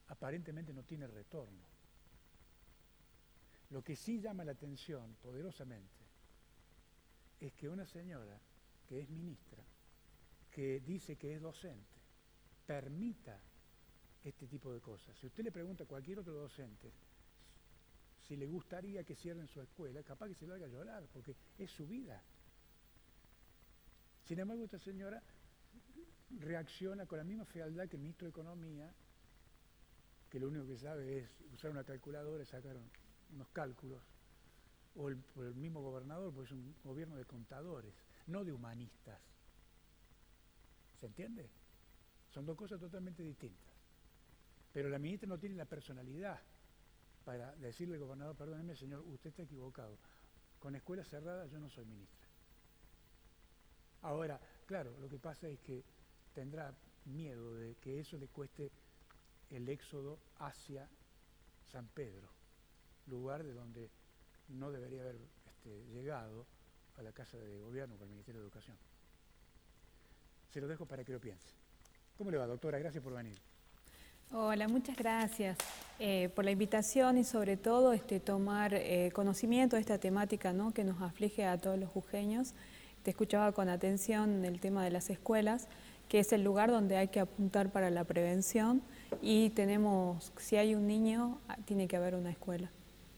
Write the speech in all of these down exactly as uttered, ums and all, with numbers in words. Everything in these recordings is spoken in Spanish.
aparentemente no tiene retorno. Lo que sí llama la atención poderosamente es que una señora que es ministra, que dice que es docente, permita este tipo de cosas. Si usted le pregunta a cualquier otro docente si le gustaría que cierren su escuela, capaz que se lo haga llorar, porque es su vida. Sin embargo, esta señora reacciona con la misma fealdad que el ministro de Economía, que lo único que sabe es usar una calculadora y sacar unos cálculos, o el, o el mismo gobernador, porque es un gobierno de contadores, no de humanistas. ¿Se entiende? Son dos cosas totalmente distintas. Pero la ministra no tiene la personalidad para decirle al gobernador, perdóneme señor, usted está equivocado. Con escuelas cerradas yo no soy ministra. Ahora, claro, lo que pasa es que tendrá miedo de que eso le cueste el éxodo hacia San Pedro, lugar de donde no debería haber este, llegado a la Casa de Gobierno con el Ministerio de Educación. Se lo dejo para que lo piense. ¿Cómo le va, doctora? Gracias por venir. Hola, muchas gracias eh, por la invitación y sobre todo este, tomar eh, conocimiento de esta temática, ¿no?, que nos aflige a todos los jujeños. Te escuchaba con atención el tema de las escuelas, que es el lugar donde hay que apuntar para la prevención y tenemos, si hay un niño, tiene que haber una escuela.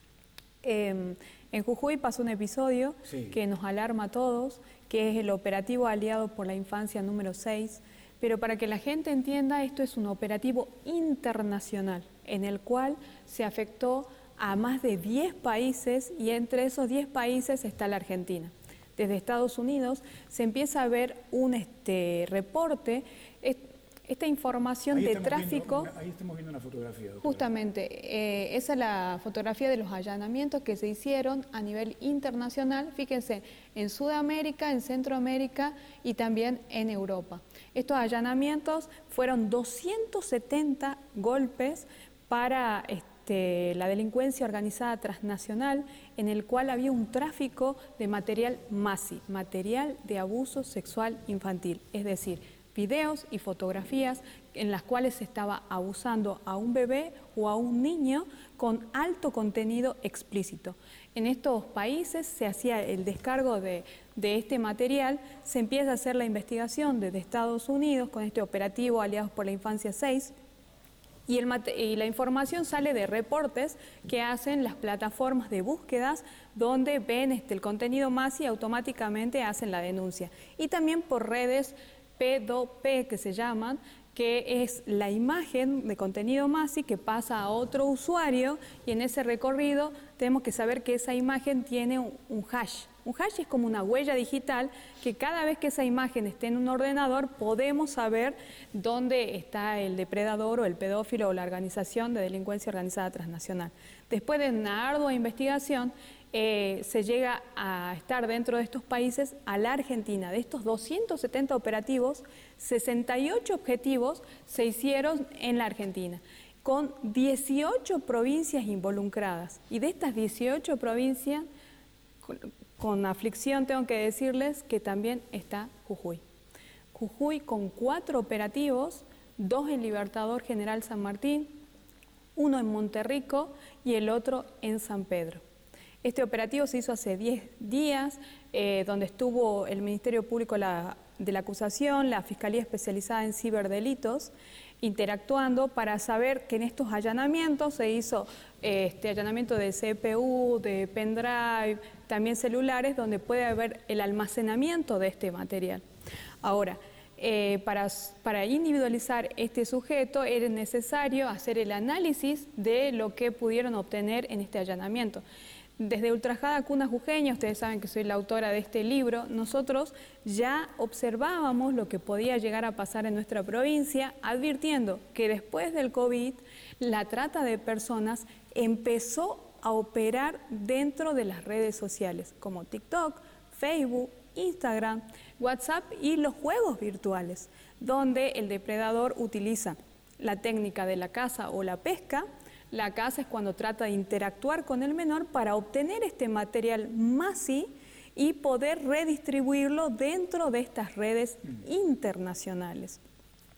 Eh, en Jujuy pasó un episodio sí. que nos alarma a todos, que es el operativo aliado por la infancia número seis, pero para que la gente entienda, esto es un operativo internacional en el cual se afectó a más de diez países y entre esos diez países está la Argentina. Desde Estados Unidos se empieza a ver un este, reporte, esta información ahí de tráfico. Viendo, ahí estamos viendo una fotografía. Doctora. Justamente, eh, esa es la fotografía de los allanamientos que se hicieron a nivel internacional, fíjense, en Sudamérica, en Centroamérica y también en Europa. Estos allanamientos fueron doscientos setenta golpes para este, la delincuencia organizada transnacional, en el cual había un tráfico de material MASI, material de abuso sexual infantil, es decir, videos y fotografías en las cuales se estaba abusando a un bebé o a un niño con alto contenido explícito. En estos países se hacía el descargo de, de este material, se empieza a hacer la investigación desde Estados Unidos con este operativo Aliados por la Infancia seis, y, el, y la información sale de reportes que hacen las plataformas de búsquedas donde ven este, el contenido más y automáticamente hacen la denuncia. Y también por redes P dos P que se llaman, que es la imagen de contenido MASI que pasa a otro usuario y en ese recorrido tenemos que saber que esa imagen tiene un, un hash. Un hash es como una huella digital que cada vez que esa imagen esté en un ordenador podemos saber dónde está el depredador o el pedófilo o la organización de delincuencia organizada transnacional. Después de una ardua investigación, Eh, se llega a estar dentro de estos países a la Argentina. De estos doscientos setenta operativos, sesenta y ocho objetivos se hicieron en la Argentina, con dieciocho provincias involucradas. Y de estas dieciocho provincias, con, con aflicción tengo que decirles que también está Jujuy. Jujuy con cuatro operativos, dos en Libertador General San Martín, uno en Monterrico y el otro en San Pedro. Este operativo se hizo hace diez días, eh, donde estuvo el Ministerio Público la, de la Acusación, la Fiscalía Especializada en Ciberdelitos, interactuando para saber que en estos allanamientos se hizo eh, este allanamiento de C P U, de pendrive, también celulares, donde puede haber el almacenamiento de este material. Ahora, eh, para, para individualizar este sujeto era necesario hacer el análisis de lo que pudieron obtener en este allanamiento. Desde Ultrajada Cuna Jujeña, ustedes saben que soy la autora de este libro, nosotros ya observábamos lo que podía llegar a pasar en nuestra provincia, advirtiendo que después del COVID la trata de personas empezó a operar dentro de las redes sociales, como TikTok, Facebook, Instagram, WhatsApp y los juegos virtuales, donde el depredador utiliza la técnica de la caza o la pesca. La caza es cuando trata de interactuar con el menor para obtener este material MASI y poder redistribuirlo dentro de estas redes internacionales.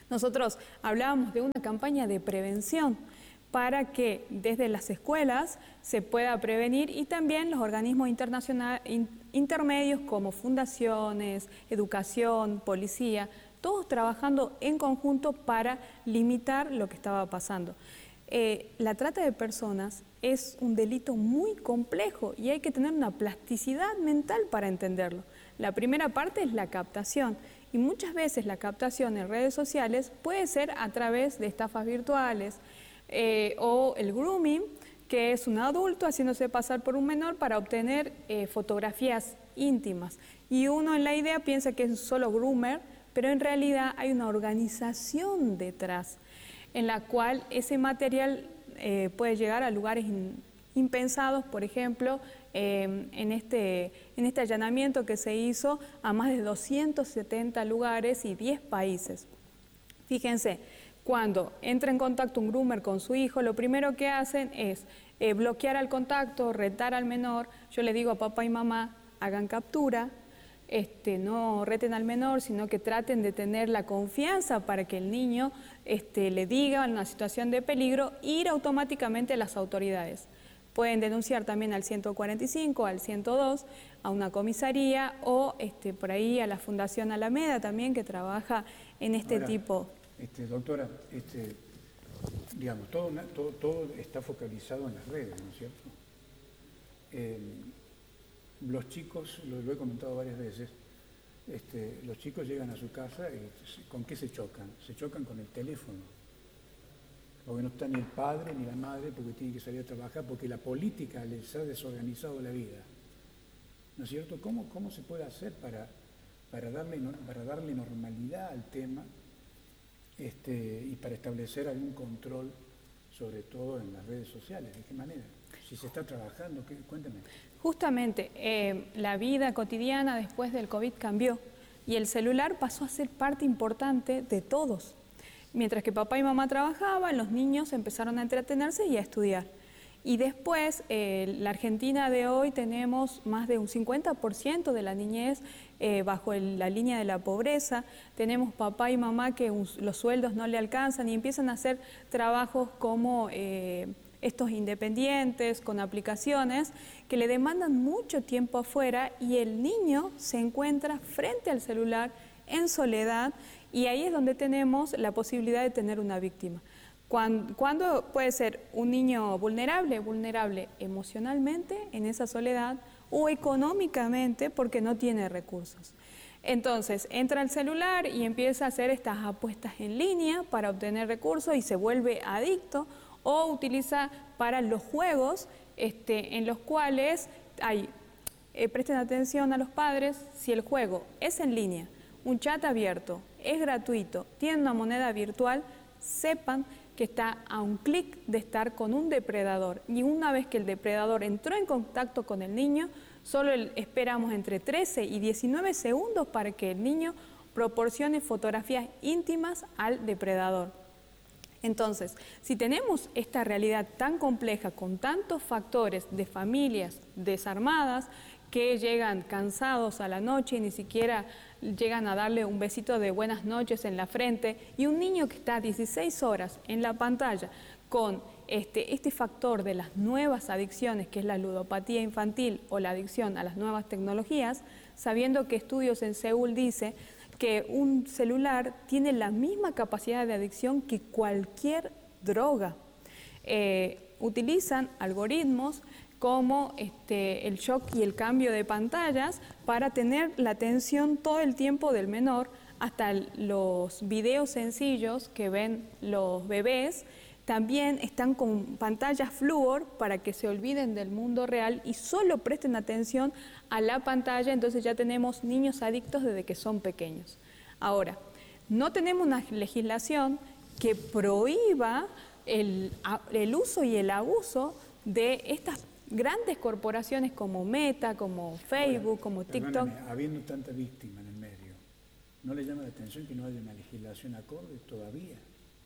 Nosotros hablábamos de una campaña de prevención para que desde las escuelas se pueda prevenir y también los organismos internacionales, intermedios como fundaciones, educación, policía, todos trabajando en conjunto para limitar lo que estaba pasando. Eh, la trata de personas es un delito muy complejo y hay que tener una plasticidad mental para entenderlo. La primera parte es la captación y muchas veces la captación en redes sociales puede ser a través de estafas virtuales eh, o el grooming, que es un adulto haciéndose pasar por un menor para obtener eh, fotografías íntimas. Y uno en la idea piensa que es solo groomer, pero en realidad hay una organización detrás en la cual ese material eh, puede llegar a lugares in, impensados, por ejemplo, eh, en, este, en este allanamiento que se hizo a más de doscientos setenta lugares y diez países. Fíjense, cuando entra en contacto un groomer con su hijo, lo primero que hacen es eh, bloquear al contacto, retar al menor. Yo le digo a papá y mamá, hagan captura, Este, no reten al menor, sino que traten de tener la confianza para que el niño este, le diga en una situación de peligro, ir automáticamente a las autoridades. Pueden denunciar también al ciento cuarenta y cinco, al ciento dos, a una comisaría o este, por ahí a la Fundación Alameda también, que trabaja en este Ahora, tipo. Este, doctora, este, digamos, todo, todo, todo está focalizado en las redes, ¿no es cierto? Eh, Los chicos, lo, lo he comentado varias veces, este, los chicos llegan a su casa y ¿con qué se chocan? Se chocan con el teléfono, porque no está ni el padre ni la madre porque tienen que salir a trabajar, porque la política les ha desorganizado la vida, ¿no es cierto? ¿Cómo, cómo se puede hacer para, para, darle, para darle normalidad al tema este, y para establecer algún control, sobre todo en las redes sociales? ¿De qué manera? Si se está trabajando, ¿qué? Cuéntame. Justamente, eh, la vida cotidiana después del COVID cambió y el celular pasó a ser parte importante de todos. Mientras que papá y mamá trabajaban, los niños empezaron a entretenerse y a estudiar. Y después, eh, la Argentina de hoy tenemos más de un cincuenta por ciento de la niñez eh, bajo el, la línea de la pobreza. Tenemos papá y mamá que un, los sueldos no le alcanzan y empiezan a hacer trabajos como eh, estos independientes, con aplicaciones, que le demandan mucho tiempo afuera y el niño se encuentra frente al celular en soledad y ahí es donde tenemos la posibilidad de tener una víctima. ¿Cuándo puede ser un niño vulnerable? Vulnerable emocionalmente en esa soledad o económicamente porque no tiene recursos. Entonces entra al celular y empieza a hacer estas apuestas en línea para obtener recursos y se vuelve adicto o utiliza para los juegos este, en los cuales hay, eh, presten atención a los padres, si el juego es en línea, un chat abierto, es gratuito, tiene una moneda virtual, sepan que está a un clic de estar con un depredador y una vez que el depredador entró en contacto con el niño, solo el, esperamos entre trece y diecinueve segundos para que el niño proporcione fotografías íntimas al depredador. Entonces, si tenemos esta realidad tan compleja con tantos factores de familias desarmadas que llegan cansados a la noche y ni siquiera llegan a darle un besito de buenas noches en la frente y un niño que está dieciséis horas en la pantalla con este, este factor de las nuevas adicciones que es la ludopatía infantil o la adicción a las nuevas tecnologías, sabiendo que estudios en Seúl dice que un celular tiene la misma capacidad de adicción que cualquier droga. Eh, utilizan algoritmos como este, el shock y el cambio de pantallas para tener la atención todo el tiempo del menor, hasta los videos sencillos que ven los bebés también están con pantallas flúor para que se olviden del mundo real y solo presten atención a la pantalla. Entonces ya tenemos niños adictos desde que son pequeños. Ahora, no tenemos una legislación que prohíba el, el uso y el abuso de estas grandes corporaciones como Meta, como Facebook, Ahora, como TikTok. Habiendo tanta víctima en el medio, ¿no le llama la atención que no haya una legislación acorde todavía?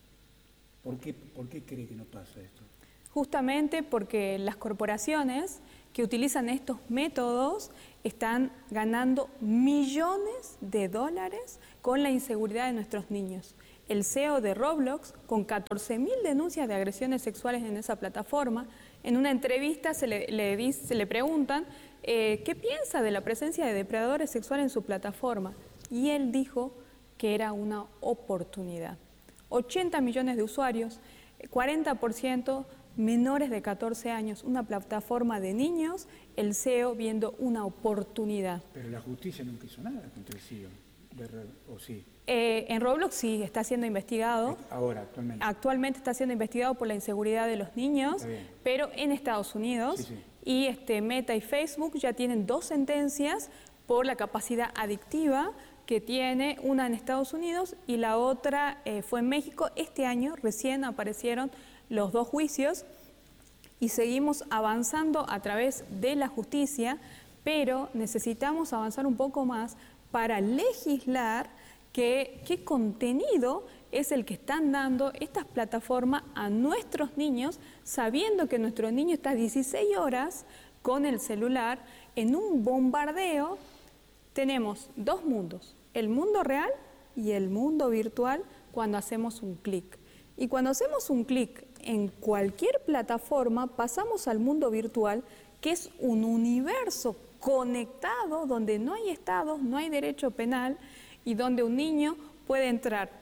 ¿Por qué, ¿Por qué cree que no pasa esto? Justamente porque las corporaciones que utilizan estos métodos están ganando millones de dólares con la inseguridad de nuestros niños. el C E O de Roblox, con catorce mil denuncias de agresiones sexuales en esa plataforma. En una entrevista se le, le, dice, se le preguntan eh, qué piensa de la presencia de depredadores sexuales en su plataforma. Y él dijo que era una oportunidad. ochenta millones de usuarios, cuarenta por ciento menores de catorce años, una plataforma de niños, el C E O viendo una oportunidad. Pero la justicia nunca hizo nada contra el C E O, ¿o sí? Eh, en Roblox sí, está siendo investigado. Ahora, actualmente. Actualmente está siendo investigado por la inseguridad de los niños, pero en Estados Unidos. Sí, sí. Y este, Meta y Facebook ya tienen dos sentencias por la capacidad adictiva que tiene, una en Estados Unidos y la otra eh, fue en México. Este año recién aparecieron los dos juicios y seguimos avanzando a través de la justicia, pero necesitamos avanzar un poco más para legislar que, qué contenido es el que están dando estas plataformas a nuestros niños, sabiendo que nuestro niño está dieciséis horas con el celular en un bombardeo. Tenemos dos mundos, el mundo real y el mundo virtual cuando hacemos un clic. Y cuando hacemos un clic en cualquier plataforma, pasamos al mundo virtual, que es un universo conectado, donde no hay estados, no hay derecho penal, y donde un niño puede entrar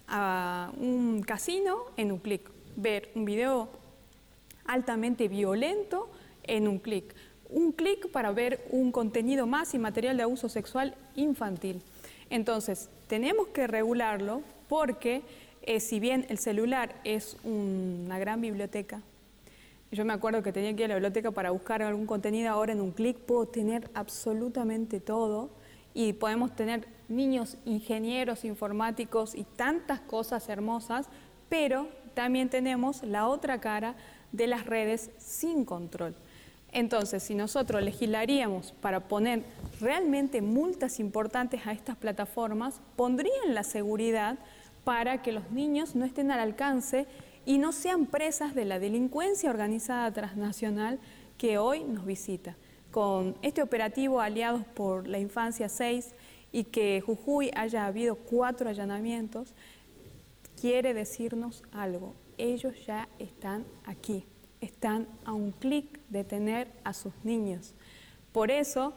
a un casino en un clic, ver un video altamente violento en un clic, un clic para ver un contenido más y material de abuso sexual infantil. Entonces, tenemos que regularlo porque eh, si bien el celular es un, una gran biblioteca, yo me acuerdo que tenía que ir a la biblioteca para buscar algún contenido, ahora en un clic puedo tener absolutamente todo y podemos tener niños ingenieros informáticos y tantas cosas hermosas, pero también tenemos la otra cara de las redes sin control. Entonces, si nosotros legislaríamos para poner realmente multas importantes a estas plataformas, pondrían la seguridad para que los niños no estén al alcance y no sean presas de la delincuencia organizada transnacional que hoy nos visita. Con este operativo Aliados por la Infancia seis y que Jujuy haya habido cuatro allanamientos, quiere decirnos algo. Ellos ya están aquí, están a un clic de tener a sus niños. Por eso,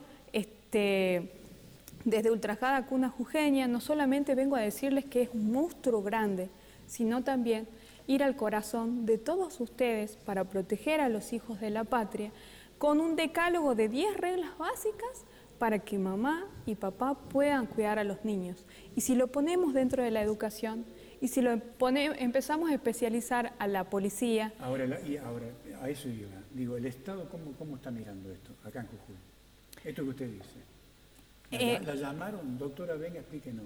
este, desde Ultrajada Cuna Jujeña, no solamente vengo a decirles que es un monstruo grande, sino también ir al corazón de todos ustedes para proteger a los hijos de la patria, con un decálogo de diez reglas básicas para que mamá y papá puedan cuidar a los niños. Y si lo ponemos dentro de la educación, y si lo pone, empezamos a especializar a la policía... Ahora, la, y ahora a eso iba. Digo, ¿el Estado cómo, cómo está mirando esto acá en Jujuy? Esto que usted dice. ¿La, eh, la llamaron? Doctora, venga, explíquenos.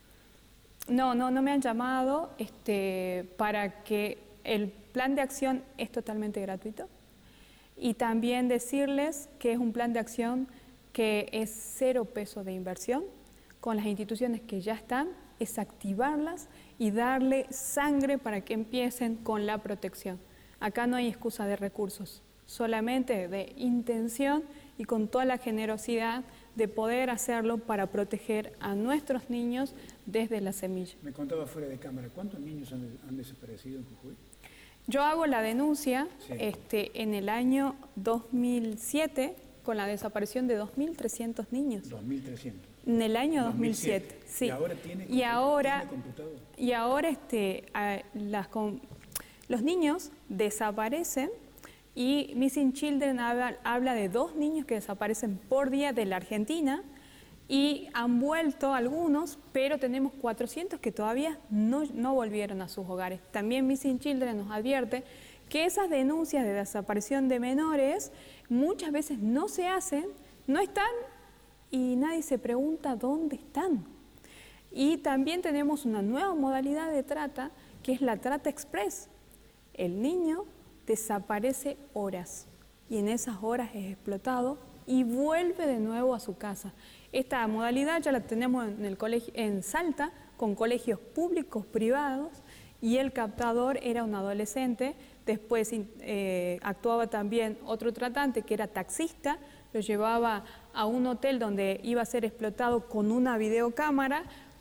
No, no, no me han llamado este, para que el plan de acción es totalmente gratuito. Y también decirles que es un plan de acción que es cero peso de inversión, con las instituciones que ya están, es activarlas y darle sangre para que empiecen con la protección. Acá no hay excusa de recursos, solamente de intención y con toda la generosidad de poder hacerlo para proteger a nuestros niños desde la semilla. Me contaba fuera de cámara, ¿cuántos niños han, han desaparecido en Jujuy? Yo hago la denuncia sí. este, en el año dos mil siete con la desaparición de dos mil trescientos niños. dos mil trescientos. En el año dos mil siete, dos mil siete. sí. ¿Y ahora tiene, y ahora, ¿tiene computador? Y ahora este, a, las, con, los niños desaparecen y Missing Children habla, habla de dos niños que desaparecen por día de la Argentina y han vuelto algunos, pero tenemos cuatrocientos que todavía no, no volvieron a sus hogares. También Missing Children nos advierte que esas denuncias de desaparición de menores muchas veces no se hacen, no están y nadie se pregunta dónde están. Y también tenemos una nueva modalidad de trata que es la trata express. El niño desaparece horas y en esas horas es explotado y vuelve de nuevo a su casa. Esta modalidad ya la tenemos en, el colegio, en Salta, con colegios públicos, privados, y el captador era un adolescente. Después eh, actuaba también otro tratante que era taxista, lo llevaba a un hotel donde iba a ser explotado con una videocámara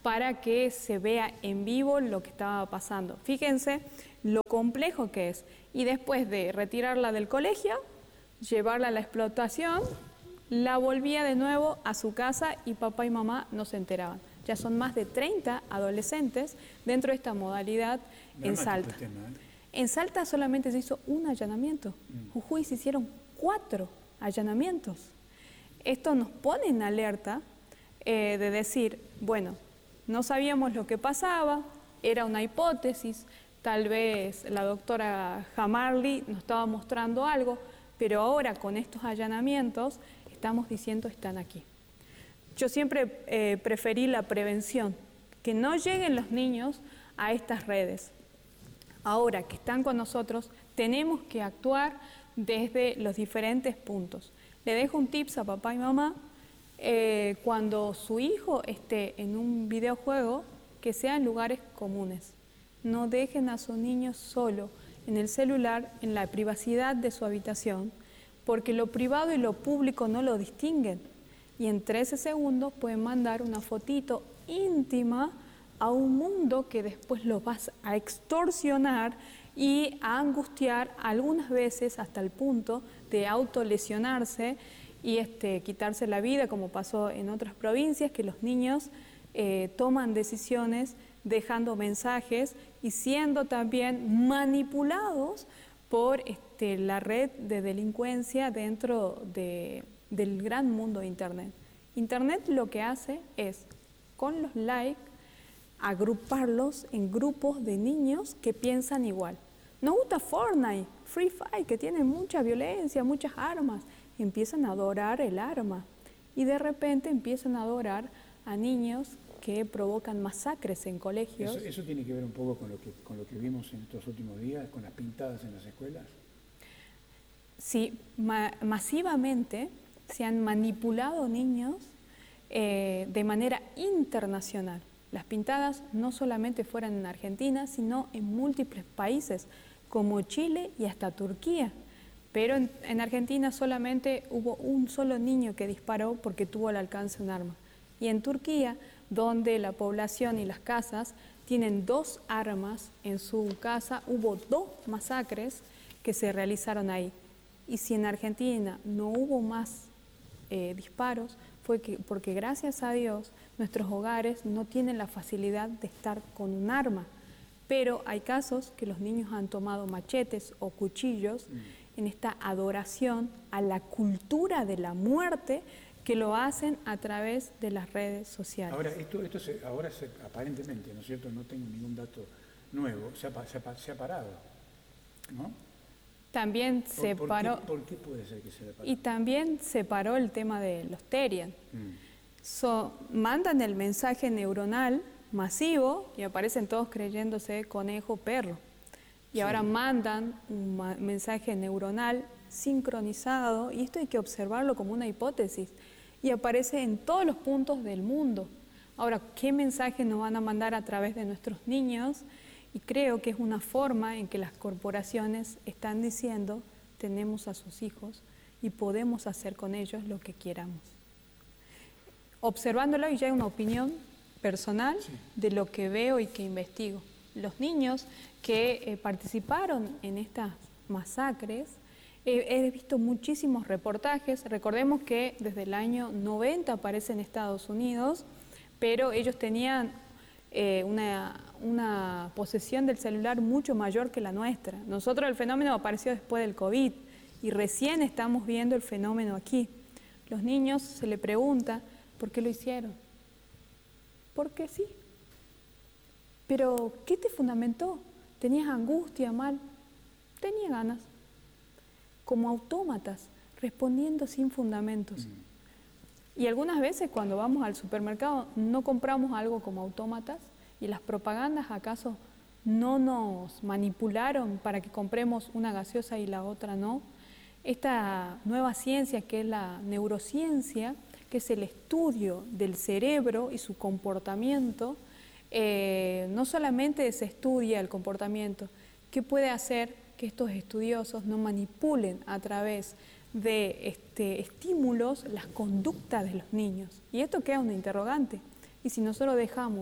para que se vea en vivo lo que estaba pasando. Fíjense lo complejo que es. Y después de retirarla del colegio, llevarla a la explotación, la volvía de nuevo a su casa y papá y mamá no se enteraban. Ya son más de treinta adolescentes dentro de esta modalidad en Salta. En Salta solamente se hizo un allanamiento. En Jujuy se hicieron cuatro allanamientos. Esto nos pone en alerta eh, de decir, bueno, no sabíamos lo que pasaba, era una hipótesis, tal vez la doctora Jamarly nos estaba mostrando algo, pero ahora con estos allanamientos estamos diciendo están aquí. Yo siempre eh, preferí la prevención, que no lleguen los niños a estas redes. Ahora que están con nosotros, tenemos que actuar desde los diferentes puntos. Le dejo un tips a papá y mamá, eh, cuando su hijo esté en un videojuego, que sea en lugares comunes. No dejen a sus niños solo en el celular, en la privacidad de su habitación, porque lo privado y lo público no lo distinguen. Y en trece segundos pueden mandar una fotito íntima a un mundo que después lo vas a extorsionar y a angustiar, algunas veces hasta el punto de autolesionarse y este, quitarse la vida, como pasó en otras provincias, que los niños eh, toman decisiones dejando mensajes y siendo también manipulados por este, la red de delincuencia dentro de, del gran mundo de Internet. Internet lo que hace es, con los likes, agruparlos en grupos de niños que piensan igual. Nos gusta Fortnite, Free Fire, que tiene mucha violencia, muchas armas, y empiezan a adorar el arma. Y de repente empiezan a adorar a niños que provocan masacres en colegios. ¿Eso, eso tiene que ver un poco con lo que, con lo que vimos en estos últimos días, con las pintadas en las escuelas? Sí, ma masivamente se han manipulado niños eh, de manera internacional. Las pintadas no solamente fueron en Argentina, sino en múltiples países, como Chile y hasta Turquía. Pero en, en Argentina solamente hubo un solo niño que disparó porque tuvo al alcance un arma. Y en Turquía, donde la población y las casas tienen dos armas en su casa, hubo dos masacres que se realizaron ahí. Y si en Argentina no hubo más eh, disparos, fue que, porque gracias a Dios nuestros hogares no tienen la facilidad de estar con un arma. Pero hay casos que los niños han tomado machetes o cuchillos mm. en esta adoración a la cultura de la muerte, que lo hacen a través de las redes sociales. Ahora, esto, esto se, ahora se, aparentemente, ¿no es cierto? No tengo ningún dato nuevo, se ha, se ha, se ha parado, ¿no? También se ¿Por, por paró. Qué, ¿Por qué puede ser que se haya parado? Y también se paró el tema de los Terian. Mm. So, mandan el mensaje neuronal masivo y aparecen todos creyéndose conejo, perro. Y sí. Ahora mandan un mensaje neuronal sincronizado, y esto hay que observarlo como una hipótesis, y aparece en todos los puntos del mundo. Ahora, ¿qué mensaje nos van a mandar a través de nuestros niños? Y creo que es una forma en que las corporaciones están diciendo, tenemos a sus hijos y podemos hacer con ellos lo que queramos. Observándolo, y ya hay una opinión personal sí. de lo que veo y que investigo. Los niños que eh, participaron en estas masacres, He visto muchísimos reportajes. Recordemos que desde el año noventa aparece en Estados Unidos, pero ellos tenían eh, una, una posesión del celular mucho mayor que la nuestra. Nosotros el fenómeno apareció después del COVID y recién estamos viendo el fenómeno aquí. Los niños se les pregunta, ¿por qué lo hicieron? Porque sí. Pero, ¿qué te fundamentó? ¿Tenías angustia, mal? Tenía ganas. Como autómatas, respondiendo sin fundamentos. Mm. Y algunas veces cuando vamos al supermercado no compramos algo como autómatas, y las propagandas acaso no nos manipularon para que compremos una gaseosa y la otra no. Esta nueva ciencia que es la neurociencia, que es el estudio del cerebro y su comportamiento, eh, no solamente se estudia el comportamiento, ¿qué puede hacer que estos estudiosos no manipulen a través de este, estímulos las conductas de los niños? Y esto queda un interrogante. Y si nosotros dejamos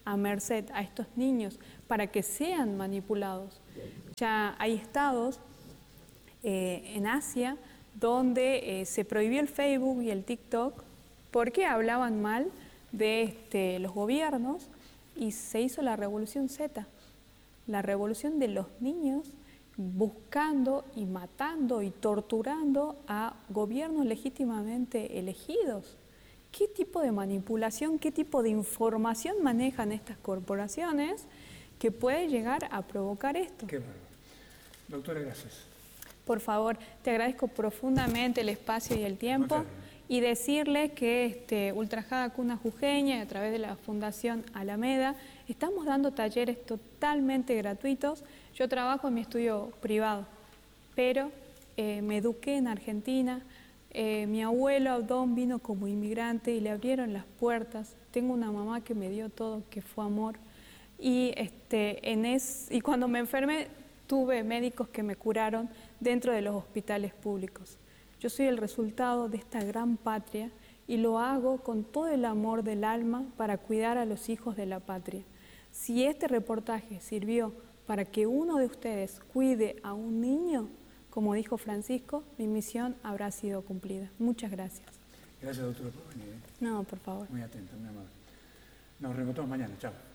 a merced a estos niños para que sean manipulados. Ya hay estados eh, en Asia donde eh, se prohibió el Facebook y el TikTok porque hablaban mal de este, los gobiernos y se hizo la revolución Z, la revolución de los niños buscando y matando y torturando a gobiernos legítimamente elegidos. ¿Qué tipo de manipulación, qué tipo de información manejan estas corporaciones que puede llegar a provocar esto? Qué bárbaro. Doctora, gracias. Por favor, te agradezco profundamente el espacio y el tiempo y decirles que este, Ultrajada Cuna Jujeña, a través de la Fundación Alameda, estamos dando talleres totalmente gratuitos. Yo trabajo en mi estudio privado, pero eh, me eduqué en Argentina. Eh, mi abuelo Abdón vino como inmigrante y le abrieron las puertas. Tengo una mamá que me dio todo, que fue amor. Y, este, en es, y cuando me enfermé, tuve médicos que me curaron dentro de los hospitales públicos. Yo soy el resultado de esta gran patria y lo hago con todo el amor del alma para cuidar a los hijos de la patria. Si este reportaje sirvió para que uno de ustedes cuide a un niño, como dijo Francisco, mi misión habrá sido cumplida. Muchas gracias. Gracias, doctora, por venir. ¿eh? No, por favor. Muy atenta, muy amable. Nos reencontramos mañana. Chao.